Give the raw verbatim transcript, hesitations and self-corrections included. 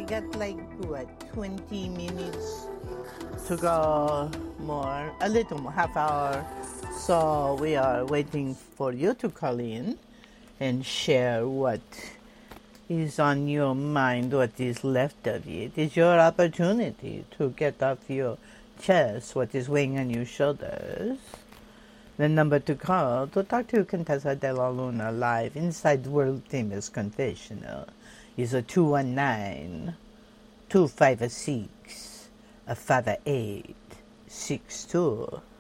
we got like, what, twenty minutes to go more, a little more, half hour. So we are waiting for you to call in and share what is on your mind, what is left of it. It's your opportunity to get off your chest what is weighing on your shoulders. The number to call to talk to Contessa de la Luna live inside World Famous Confessional is a two one nine, two five six, five eight six two.